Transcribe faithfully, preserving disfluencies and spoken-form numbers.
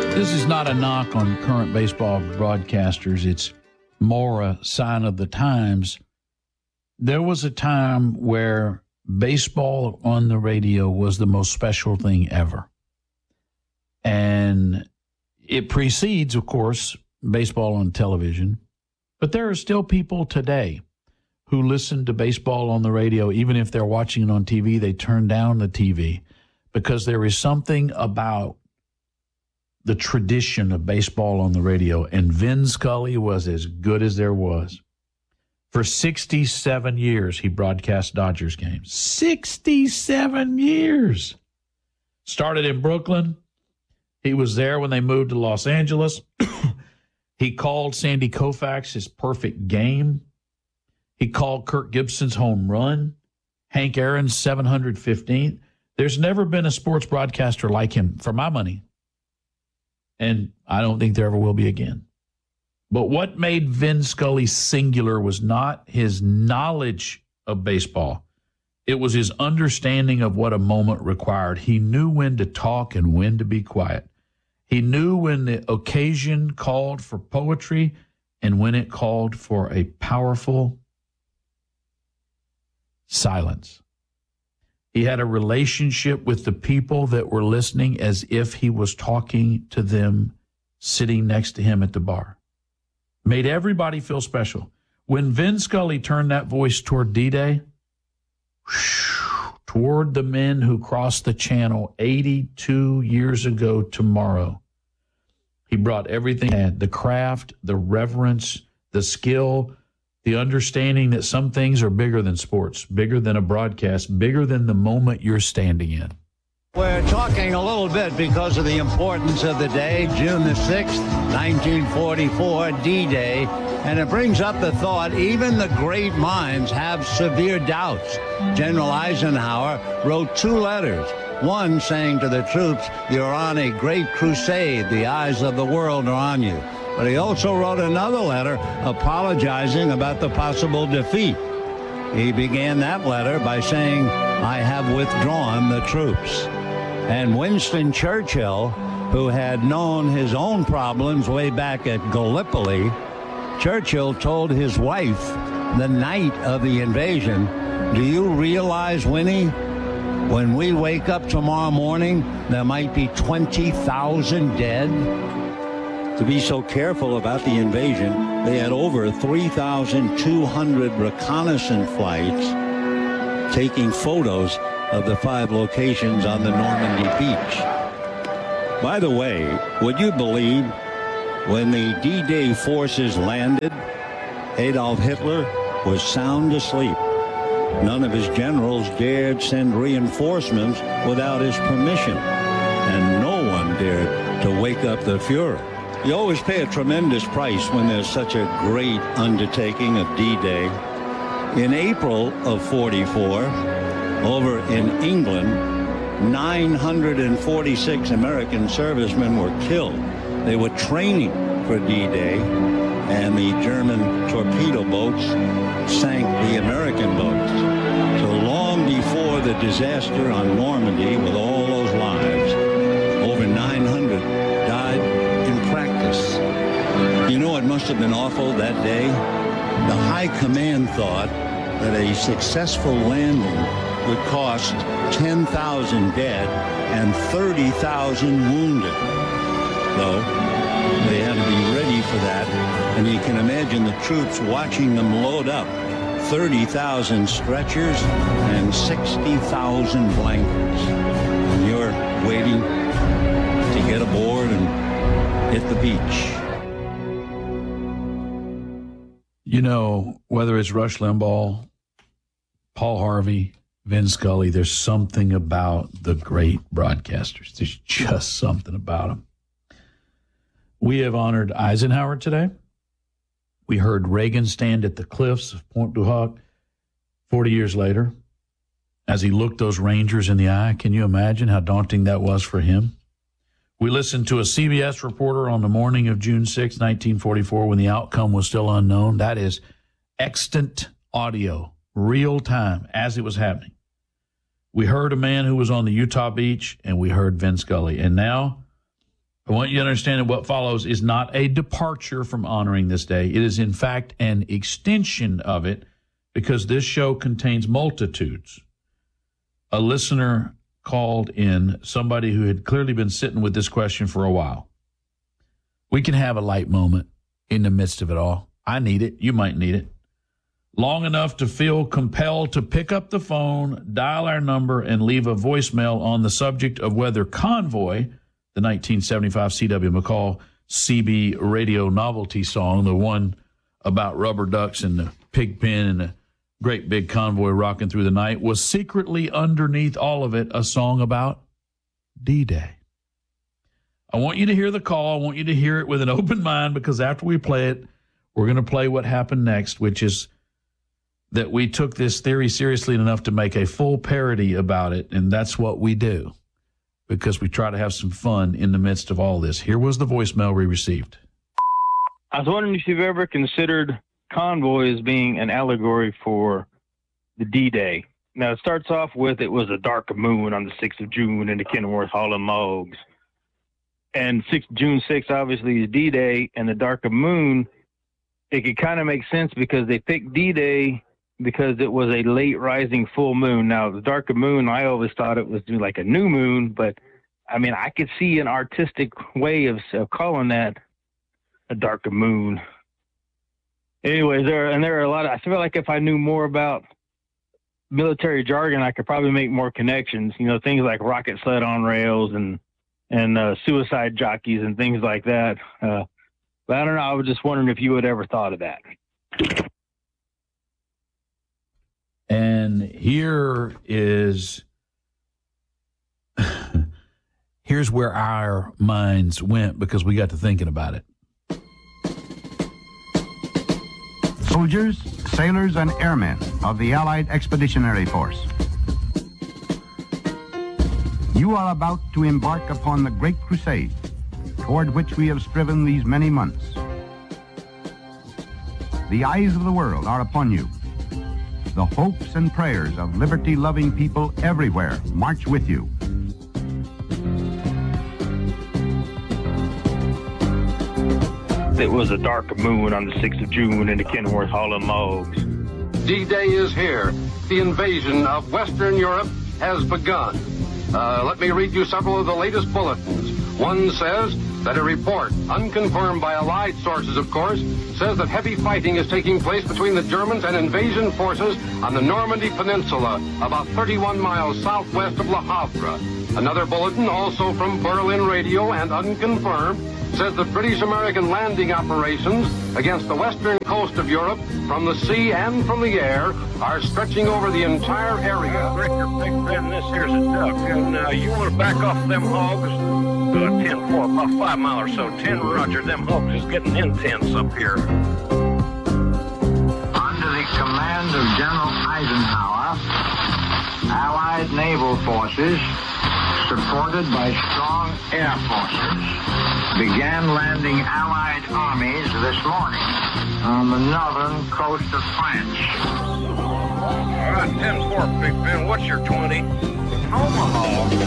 This is not a knock on current baseball broadcasters. It's more a sign of the times. There was a time where baseball on the radio was the most special thing ever. And it precedes, of course, baseball on television. But there are still people today who listen to baseball on the radio. Even if they're watching it on T V, they turn down the T V because there is something about the tradition of baseball on the radio. And Vin Scully was as good as there was. For sixty-seven years, he broadcast Dodgers games. sixty-seven years. Started in Brooklyn. He was there when they moved to Los Angeles. He called Sandy Koufax his perfect game. He called Kirk Gibson's home run. Hank Aaron's seven hundred fifteenth. There's never been a sports broadcaster like him, for my money. And I don't think there ever will be again. But what made Vin Scully singular was not his knowledge of baseball. It was his understanding of what a moment required. He knew when to talk and when to be quiet. He knew when the occasion called for poetry and when it called for a powerful silence. He had a relationship with the people that were listening as if he was talking to them sitting next to him at the bar. Made everybody feel special. When Vin Scully turned that voice toward D-Day, toward the men who crossed the channel eighty-two years ago tomorrow, he brought everything he had, the craft, the reverence, the skill, the understanding that some things are bigger than sports, bigger than a broadcast, bigger than the moment you're standing in. We're talking a little bit because of the importance of the day, June the sixth, nineteen forty-four, D-Day, and it brings up the thought even the great minds have severe doubts. General Eisenhower wrote two letters, one saying to the troops, "You're on a great crusade. The eyes of the world are on you." But he also wrote another letter apologizing about the possible defeat. He began that letter by saying, "I have withdrawn the troops." And Winston Churchill, who had known his own problems way back at Gallipoli, Churchill told his wife the night of the invasion, "Do you realize, Winnie, when we wake up tomorrow morning, there might be twenty thousand dead?" To be so careful about the invasion, they had over three thousand two hundred reconnaissance flights taking photos of the five locations on the Normandy beach. By the way, would you believe when the D-Day forces landed, Adolf Hitler was sound asleep. None of his generals dared send reinforcements without his permission, and no one dared to wake up the Fuhrer. You always pay a tremendous price when there's such a great undertaking of D-Day. In April of forty-four, over in England, nine hundred forty-six American servicemen were killed. They were training for D-Day, and the German torpedo boats sank the American boats. So long before the disaster on Normandy with all those lives, over nine hundred died in practice. You know, it must have been awful that day. The High Command thought that a successful landing would cost ten thousand dead and thirty thousand wounded. Though they had to be ready for that, and you can imagine the troops watching them load up thirty thousand stretchers and sixty thousand blankets. And you're waiting to get aboard and hit the beach. You know, whether it's Rush Limbaugh, Paul Harvey, Vin Scully, there's something about the great broadcasters. There's just something about them. We have honored Eisenhower today. We heard Reagan stand at the cliffs of Pointe du Hoc forty years later as he looked those Rangers in the eye. Can you imagine how daunting that was for him? We listened to a C B S reporter on the morning of June sixth, nineteen forty-four, when the outcome was still unknown. That is extant audio, real time, as it was happening. We heard a man who was on the Utah beach, and we heard Vin Scully. And now, I want you to understand that what follows is not a departure from honoring this day. It is, in fact, an extension of it, because this show contains multitudes. A listener called in, somebody who had clearly been sitting with this question for a while. We can have a light moment in the midst of it all. I need it. You might need it. Long enough to feel compelled to pick up the phone, dial our number, and leave a voicemail on the subject of whether Convoy, the nineteen seventy-five C W McCall C B radio novelty song, the one about rubber ducks and the pig pen and the great big convoy rocking through the night, was secretly underneath all of it a song about D-Day. I want you to hear the call. I want you to hear it with an open mind, because after we play it, we're going to play what happened next, which is that we took this theory seriously enough to make a full parody about it, and that's what we do, because we try to have some fun in the midst of all this. Here was the voicemail we received. I was wondering if you've ever considered Convoy as being an allegory for the D-Day. Now, it starts off with, it was a dark moon on the sixth of June in the Kenilworth Hall of Mogs. And June sixth, obviously, is D-Day, and the dark moon, it could kind of make sense because they picked D-Day because it was a late rising full moon. Now, the dark moon, I always thought it was like a new moon, but I mean, I could see an artistic way of, of calling that a dark moon. Anyways, there and there are a lot of, I feel like if I knew more about military jargon, I could probably make more connections. You know, things like rocket sled on rails and and uh, suicide jockeys and things like that. Uh, but I don't know. I was just wondering if you had ever thought of that. And here is, here's where our minds went, because we got to thinking about it. Soldiers, sailors, and airmen of the Allied Expeditionary Force, you are about to embark upon the great crusade toward which we have striven these many months. The eyes of the world are upon you. The hopes and prayers of liberty-loving people everywhere march with you. It was a dark moon on the sixth of June in the Kenilworth Hall of Mogs. D-Day is here. The invasion of Western Europe has begun. Uh, let me read you several of the latest bulletins. One says that a report, unconfirmed by Allied sources, of course, says that heavy fighting is taking place between the Germans and invasion forces on the Normandy Peninsula, about thirty-one miles southwest of Le Havre. Another bulletin, also from Berlin Radio and unconfirmed, says that British-American landing operations against the western coast of Europe, from the sea and from the air, are stretching over the entire area. Richter, Big Ben, this here's a duck, and uh, you want to back off them hogs? Uh, ten four, about five mile or so. ten, roger, them hogs is getting intense up here. Under the command of General Eisenhower, Allied naval forces, supported by strong air forces, began landing Allied armies this morning on the northern coast of France. All right, ten four, Big Ben, what's your twenty? Omaha.